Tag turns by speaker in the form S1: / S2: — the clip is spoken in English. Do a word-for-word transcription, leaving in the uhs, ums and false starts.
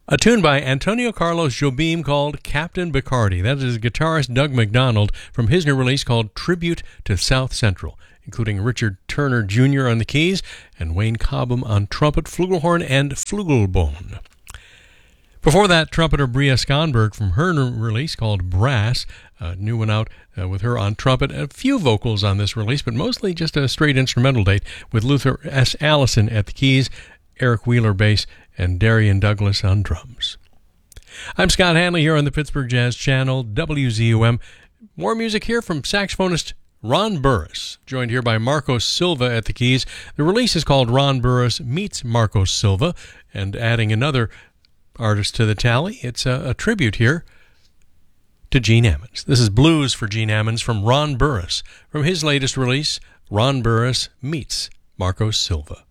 S1: A tune by Antonio Carlos Jobim called Captain Bacardi. That is guitarist Doug McDonald from his new release called Tribute to South Central, including Richard Turner Junior on the keys and Wayne Cobham on trumpet, flugelhorn, and flugelbone. Before that, trumpeter Bria Skonberg from her new release called Brass, a new one out uh, with her on trumpet. A few vocals on this release, but mostly just a straight instrumental date with Luther S. Allison at the keys, Eric Wheeler bass, and Darian Douglas on drums. I'm Scott Hanley here on the Pittsburgh Jazz Channel, W Z U M. More music here from saxophonist Ron Burris, joined here by Marcos Silva at the keys. The release is called Ron Burris Meets Marcos Silva, and adding another artist to the tally, it's a, a tribute here to Gene Ammons. This is Blues for Gene Ammons from Ron Burris, from his latest release, Ron Burris Meets Marcos Silva.